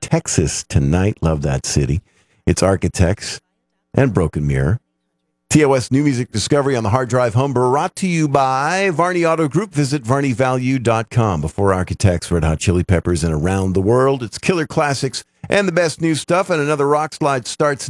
Texas tonight. Love that city. It's Architects and Broken Mirror. TOS New Music Discovery on the Hard Drive Home, brought to you by Varney Auto Group. Visit varneyvalue.com. Before Architects, Red Hot Chili Peppers, and Around the World. It's killer classics and the best new stuff, and another Rock Slide starts